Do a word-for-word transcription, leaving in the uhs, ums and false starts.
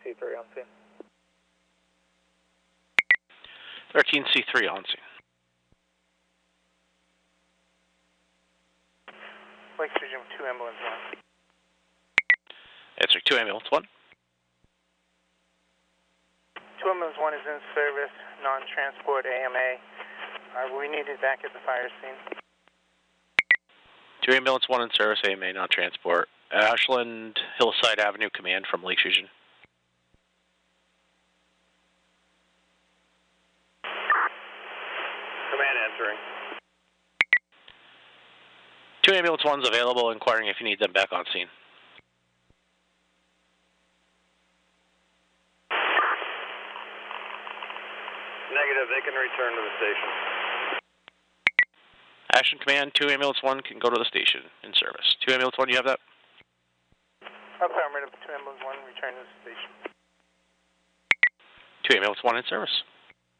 C three on scene. thirteen C three on scene. Lake Region two ambulance one. Answer two ambulance one. two ambulance one is in service, non-transport A M A. Uh, we need it back at the fire scene. two ambulance one in service, A M A, non-transport. Ashland, Hillside Avenue, command from Lake Region. Command answering. two ambulance one's available, inquiring if you need them back on scene. Negative, they can return to the station. Ashland Command, two ambulance one can go to the station in service. two ambulance one, you have that? Affirmative, two ambulance one, return to the station. two ambulance one in service.